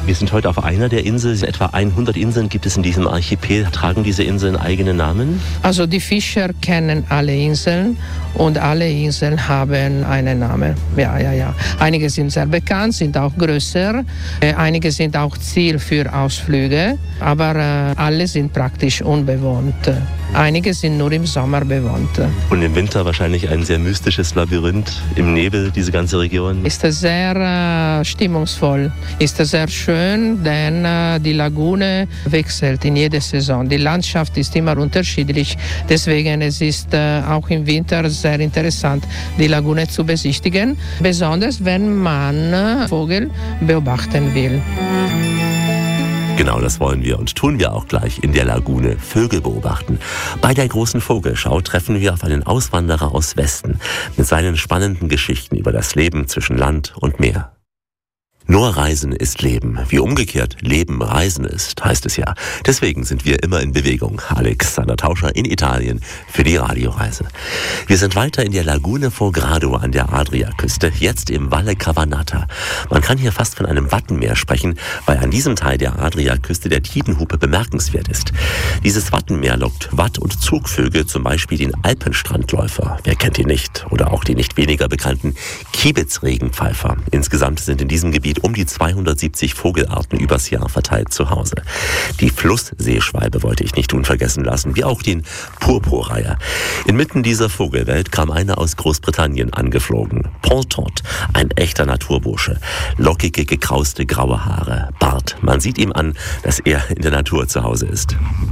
Wir sind heute auf einer der Inseln. Etwa 100 Inseln gibt es in diesem Archipel. Tragen diese Inseln eigene Namen? Also die Fischer kennen alle Inseln und alle Inseln haben einen Namen. Ja. Einige sind sehr bekannt, sind auch größer. Einige sind auch Ziel für Ausflüge. Aber alle sind praktisch unbewohnt. Einige sind nur im Sommer bewohnt. Und im Winter wahrscheinlich ein sehr mystisches Labyrinth im Nebel, diese ganze Region? Ist sehr stimmungsvoll, ist sehr schön, denn die Lagune wechselt in jeder Saison. Die Landschaft ist immer unterschiedlich, deswegen es ist auch im Winter sehr interessant, die Lagune zu besichtigen, besonders wenn man Vogel beobachten will. Genau, das wollen wir und tun wir auch gleich in der Lagune Vögel beobachten. Bei der großen Vogelschau treffen wir auf einen Auswanderer aus Westen mit seinen spannenden Geschichten über das Leben zwischen Land und Meer. Nur Reisen ist Leben. Wie umgekehrt Leben Reisen ist, heißt es ja. Deswegen sind wir immer in Bewegung. Alexander Tauscher in Italien für die Radioreise. Wir sind weiter in der Lagune Fogrado an der Adriaküste, jetzt im Valle Cavanata. Man kann hier fast von einem Wattenmeer sprechen, weil an diesem Teil der Adriaküste der Tidenhupe bemerkenswert ist. Dieses Wattenmeer lockt Watt- und Zugvögel, zum Beispiel den Alpenstrandläufer. Wer kennt ihn nicht? Oder auch den nicht weniger bekannten Kiebitzregenpfeifer. Insgesamt sind in diesem Gebiet um die 270 Vogelarten übers Jahr verteilt zu Hause. Die Flussseeschwalbe wollte ich nicht unvergessen lassen, wie auch den Purpurreiher. Inmitten dieser Vogelwelt kam einer aus Großbritannien angeflogen. Pontot, ein echter Naturbursche. Lockige, gekrauste graue Haare, Bart. Man sieht ihm an, dass er in der Natur zu Hause ist.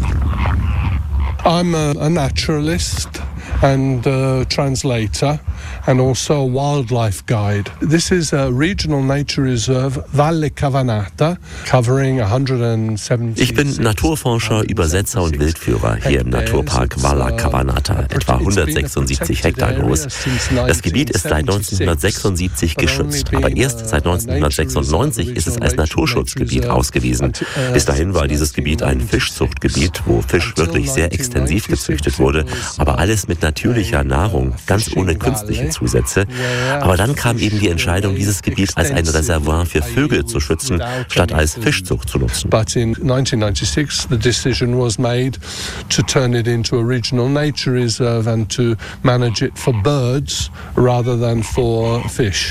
I'm a naturalist and a translator and also a wildlife guide. This is a regional nature reserve, Valle Cavanata, covering 170. Ich bin Naturforscher, Übersetzer und Wildführer hier im Naturpark Valle Cavanata, etwa 176 Hektar groß. Das Gebiet ist seit 1976 geschützt, aber erst seit 1996 ist es als Naturschutzgebiet ausgewiesen. Bis dahin war dieses Gebiet ein Fischzuchtgebiet, wo Fisch wirklich sehr extensiv gezüchtet wurde, aber alles mit natürlicher Nahrung, ganz ohne künstliche Zusätze. Aber dann kam eben die Entscheidung, dieses Gebiet als ein Reservoir für Vögel zu schützen, statt als Fischzucht zu nutzen. But in 1996 the decision was made to turn it into a regional nature reserve and to manage it for birds rather than for fish.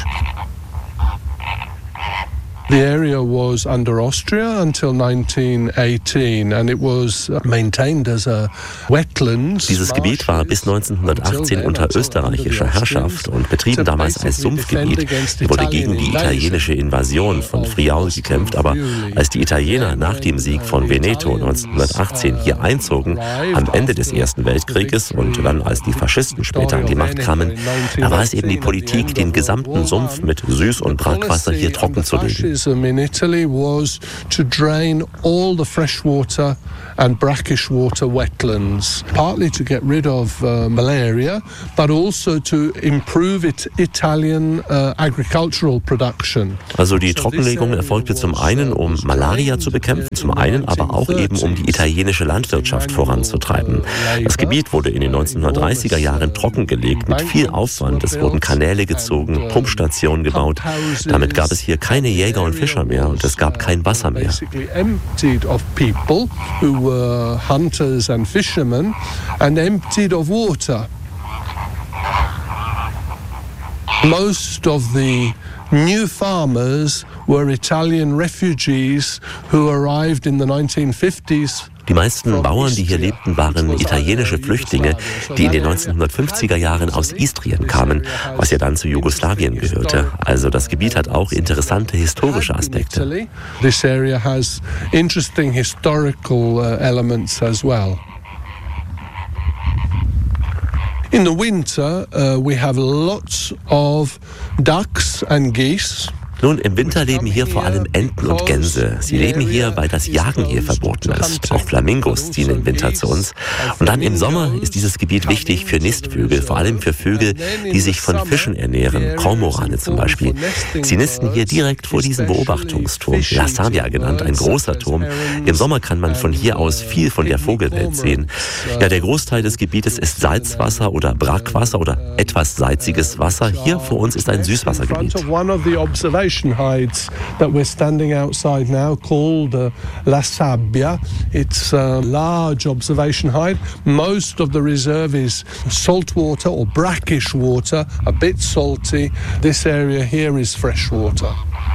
The area was under Austria until 1918 and it was maintained as a wetlands. Dieses Gebiet war bis 1918 unter österreichischer Herrschaft und betrieben damals als Sumpfgebiet. Es wurde gegen die italienische Invasion von Friaul gekämpft, aber als die Italiener nach dem Sieg von Veneto 1918 hier einzogen, am Ende des Ersten Weltkrieges und dann als die Faschisten später an die Macht kamen, da war es eben die Politik, den gesamten Sumpf mit Süß- und Brackwasser hier trocken zu legen. In Italy was to drain all the freshwater and brackish water wetlands, partly to get rid of malaria, but also to improve Italian agricultural production. Also die Trockenlegung erfolgte zum einen, um Malaria zu bekämpfen, zum einen aber auch eben, um die italienische Landwirtschaft voranzutreiben. Das Gebiet wurde in den 1930er Jahren trockengelegt, mit viel Aufwand. Es wurden Kanäle gezogen, Pumpstationen gebaut. Damit gab es hier keine Jäger und Fischer mehr und es gab kein Wasser mehr. Were hunters and fishermen and emptied of water. Most of the new farmers were Italian refugees who arrived in the 1950s. Die meisten Bauern, die hier lebten, waren italienische Flüchtlinge, die in den 1950er Jahren aus Istrien kamen, was ja dann zu Jugoslawien gehörte. Also das Gebiet hat auch interessante historische Aspekte. This area has interesting historical elements as well. In the winter, we have lots of ducks and geese. Nun, im Winter leben hier vor allem Enten und Gänse. Sie leben hier, weil das Jagen hier verboten ist. Auch Flamingos ziehen im Winter zu uns. Und dann im Sommer ist dieses Gebiet wichtig für Nistvögel, vor allem für Vögel, die sich von Fischen ernähren, Kormorane zum Beispiel. Sie nisten hier direkt vor diesem Beobachtungsturm, La Sabbia genannt, ein großer Turm. Im Sommer kann man von hier aus viel von der Vogelwelt sehen. Ja, der Großteil des Gebietes ist Salzwasser oder Brackwasser oder etwas salziges Wasser. Hier vor uns ist ein Süßwassergebiet. observation hides that we're standing outside now called La Sabbia. It's a large observation hide. Most of the reserve is saltwater or brackish water, a bit salty. This area here is fresh water.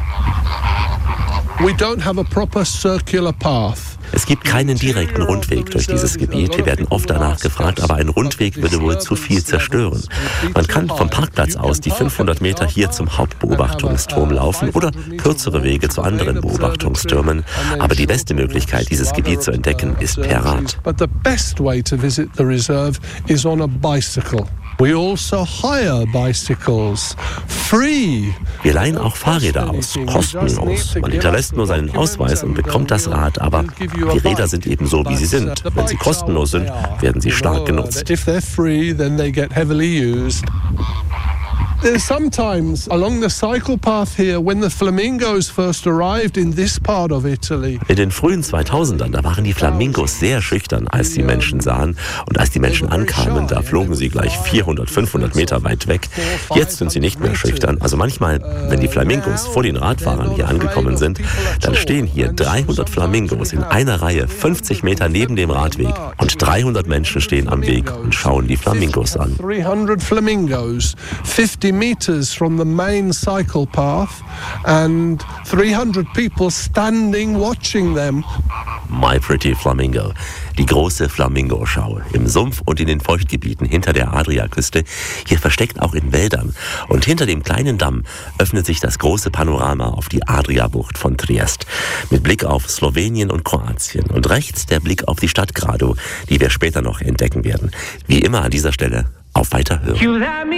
We don't have a proper circular path. Es gibt keinen direkten Rundweg durch dieses Gebiet. Wir werden oft danach gefragt, aber ein Rundweg würde wohl zu viel zerstören. Man kann vom Parkplatz aus die 500 Meter hier zum Hauptbeobachtungsturm laufen oder kürzere Wege zu anderen Beobachtungstürmen. Aber die beste Möglichkeit, dieses Gebiet zu entdecken, ist per Rad. But the best way to visit the reserve is on a bicycle. We also hire bicycles, free. Wir leihen auch Fahrräder aus, kostenlos. Man hinterlässt nur seinen Ausweis und bekommt das Rad, aber die Räder sind eben so, wie sie sind. Wenn sie kostenlos sind, werden sie stark genutzt. If they're free, then they get heavily used. There's sometimes along the cycle path here, when the flamingos first arrived in this part of Italy. In den frühen 2000ern, da waren die Flamingos sehr schüchtern, als die Menschen sahen. Und als die Menschen ankamen, da flogen sie gleich 400, 500 Meter weit weg. Jetzt sind sie nicht mehr schüchtern. Also manchmal, wenn die Flamingos vor den Radfahrern hier angekommen sind, dann stehen hier 300 Flamingos in einer Reihe 50 Meter neben dem Radweg. Und 300 Menschen stehen am Weg und schauen die Flamingos an. 300 flamingos, 50 meters from the main cycle path and 300 people standing watching them. My Pretty Flamingo, die große Flamingo-Schau im Sumpf und in den Feuchtgebieten hinter der Adriaküste, hier versteckt auch in Wäldern. Und hinter dem kleinen Damm öffnet sich das große Panorama auf die Adriabucht von Triest mit Blick auf Slowenien und Kroatien und rechts der Blick auf die Stadt Grado, die wir später noch entdecken werden. Wie immer an dieser Stelle auf Weiterhören.